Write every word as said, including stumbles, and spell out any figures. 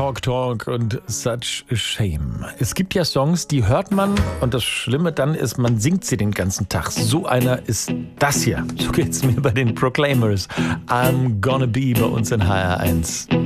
Talk Talk und Such a Shame. Es gibt ja Songs, die hört man und das Schlimme dann ist, man singt sie den ganzen Tag. So einer ist das hier. So geht's mir bei den Proclaimers. I'm Gonna Be bei uns in H R eins.